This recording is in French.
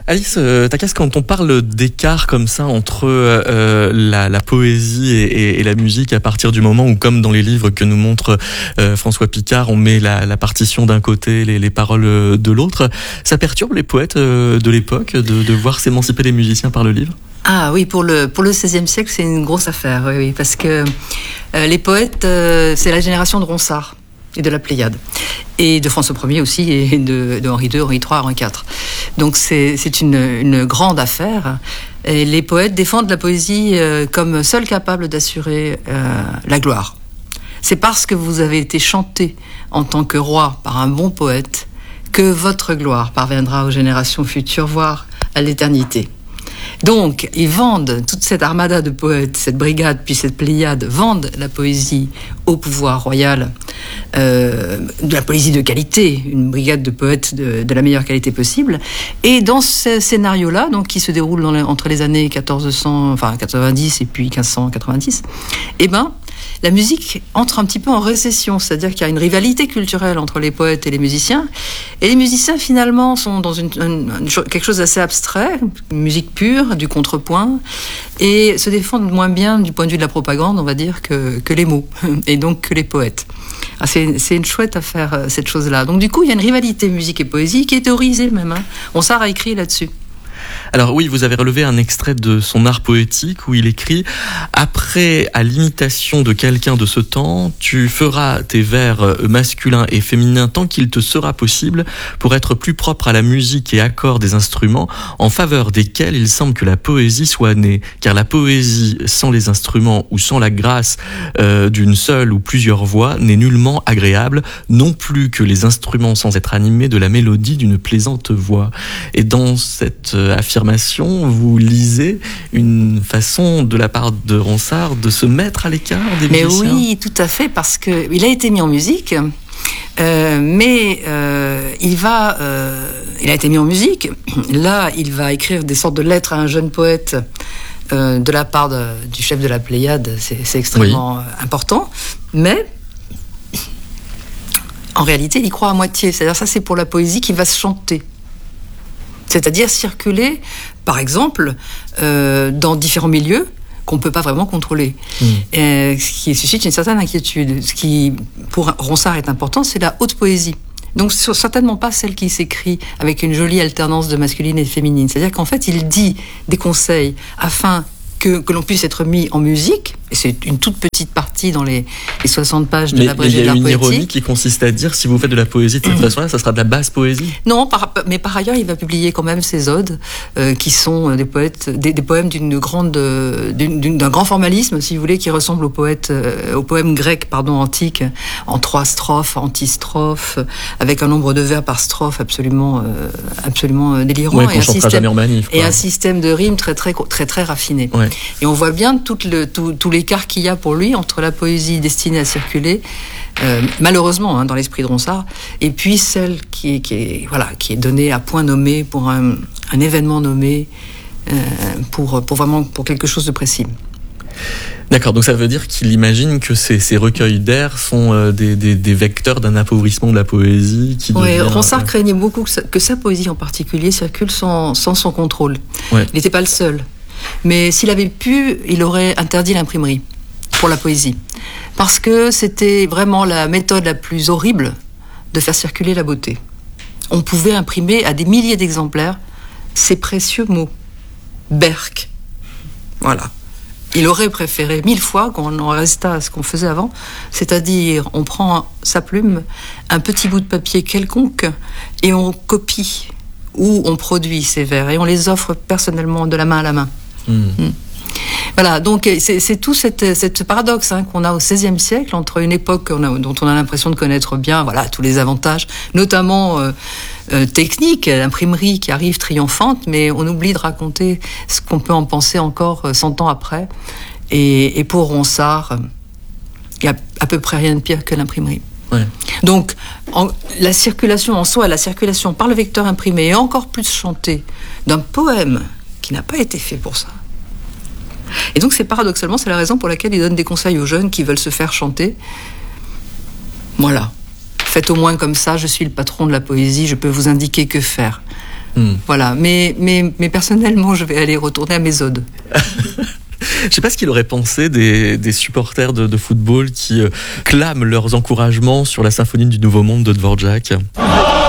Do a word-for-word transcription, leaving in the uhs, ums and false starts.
Alice euh, Takacs, quand on parle d'écart comme ça entre euh, la, la poésie et, et, et la musique, à partir du moment où, comme dans les livres que nous montre euh, François Picard, on met la, la partition d'un côté, les, les paroles de l'autre, ça perturbe les poètes euh, de l'époque de, de voir s'émanciper les musiciens par le livre? Ah oui, pour le pour le seizième siècle, c'est une grosse affaire, oui, oui, parce que euh, les poètes, euh, c'est la génération de Ronsard et de la Pléiade, et de François Ier aussi, et de, de Henri deux, Henri trois, Henri quatre. Donc c'est c'est une une grande affaire. Et les poètes défendent la poésie euh, comme seule capable d'assurer euh, la gloire. C'est parce que vous avez été chanté en tant que roi par un bon poète que votre gloire parviendra aux générations futures, voire à l'éternité. Donc, ils vendent, toute cette armada de poètes, cette brigade, puis cette pléiade, vendent la poésie au pouvoir royal, euh, de la poésie de qualité, une brigade de poètes de, de la meilleure qualité possible. Et dans ce scénario-là, donc, qui se déroule dans les, entre les années quatorze cents, enfin, quatre-vingt-dix et puis quinze cent quatre-vingt-dix, eh ben, la musique entre un petit peu en récession, c'est-à-dire qu'il y a une rivalité culturelle entre les poètes et les musiciens, et les musiciens finalement sont dans une, une, une quelque chose d'assez abstrait, une musique pure, du contrepoint, et se défendent moins bien du point de vue de la propagande, on va dire, que, que les mots, et donc que les poètes. Ah, c'est, c'est une chouette affaire, cette chose-là. Donc du coup, il y a une rivalité musique et poésie qui est théorisée même. Hein. Ronsard a écrit là-dessus. Alors oui, vous avez relevé un extrait de son art poétique où il écrit « Après, à l'imitation de quelqu'un de ce temps, tu feras tes vers masculins et féminins tant qu'il te sera possible pour être plus propre à la musique et accords des instruments en faveur desquels il semble que la poésie soit née. Car la poésie sans les instruments ou sans la grâce euh, d'une seule ou plusieurs voix n'est nullement agréable, non plus que les instruments sans être animés de la mélodie d'une plaisante voix. » Et dans cette euh, affirmation, vous lisez une façon de la part de Ronsard de se mettre à l'écart des mais musiciens. Mais oui, tout à fait, parce que il a été mis en musique, euh, mais euh, il va, euh, il a été mis en musique. Là, il va écrire des sortes de lettres à un jeune poète euh, de la part de, du chef de la Pléiade. C'est, c'est extrêmement oui. important, mais en réalité, il y croit à moitié. C'est-à-dire, ça, c'est pour la poésie qui va se chanter. C'est-à-dire circuler, par exemple, euh, dans différents milieux qu'on ne peut pas vraiment contrôler. Mmh. Euh, ce qui suscite une certaine inquiétude. Ce qui, pour Ronsard, est important, c'est la haute poésie. Donc, c'est certainement pas celle qui s'écrit avec une jolie alternance de masculine et de féminine. C'est-à-dire qu'en fait, il dit des conseils afin que, que l'on puisse être mis en musique, et c'est une toute petite partie dans les, les soixante pages de mais, l'abrégé de l'art poétique. Mais il y a une ironie qui consiste à dire, si vous faites de la poésie de cette mmh. façon-là, ça sera de la basse poésie. Non, par, mais par ailleurs, il va publier quand même ses odes, euh, qui sont des poètes, des, des poèmes d'une grande, d'une, d'une, d'un grand formalisme, si vous voulez, qui ressemble aux poètes, euh, aux poèmes grecs, pardon, antiques, en trois strophes, antistrophes, avec un nombre de vers par strophe absolument, euh, absolument délirant, ouais, et, un système, en manif, et un système de rimes très, très, très, très raffiné. Ouais. Et on voit bien tout, le, tout, tout l'écart qu'il y a pour lui entre la poésie destinée à circuler, euh, malheureusement hein, dans l'esprit de Ronsard, et puis celle qui est, qui est, voilà, qui est donnée à point nommé pour un, un événement nommé, euh, pour, pour vraiment pour quelque chose de précis. D'accord, donc ça veut dire qu'il imagine que ces, ces recueils d'air sont euh, des, des, des vecteurs d'un appauvrissement de la poésie. Qui oui, devient, Ronsard euh... craignait beaucoup que sa, que sa poésie en particulier circule sans, sans son contrôle. Ouais. Il n'était pas le seul. Mais s'il avait pu, il aurait interdit l'imprimerie pour la poésie. Parce que c'était vraiment la méthode la plus horrible de faire circuler la beauté. On pouvait imprimer à des milliers d'exemplaires ces précieux mots. Berck. Voilà. Il aurait préféré mille fois qu'on en restât à ce qu'on faisait avant, c'est-à-dire on prend sa plume, un petit bout de papier quelconque, et on copie ou on produit ces vers, et on les offre personnellement de la main à la main. Mmh. Mmh. Voilà, donc c'est, c'est tout cette, cette paradoxe hein, qu'on a au seizième siècle entre une époque on a, dont on a l'impression de connaître bien, voilà, tous les avantages, notamment euh, euh, techniques, l'imprimerie qui arrive triomphante, mais on oublie de raconter ce qu'on peut en penser encore euh, cent ans après. Et, et pour Ronsard, il y a à peu près rien de pire que l'imprimerie. Ouais. Donc, en, la circulation en soi, la circulation par le vecteur imprimé, et encore plus chantée, d'un poème qui n'a pas été fait pour ça. Et donc, c'est paradoxalement, c'est la raison pour laquelle il donne des conseils aux jeunes qui veulent se faire chanter. Voilà. Faites au moins comme ça, je suis le patron de la poésie, je peux vous indiquer que faire. Mmh. Voilà, mais, mais, mais personnellement, je vais aller retourner à mes odes. Je ne sais pas ce qu'il aurait pensé des, des supporters de, de football qui euh, clament leurs encouragements sur la symphonie du Nouveau Monde de Dvorak.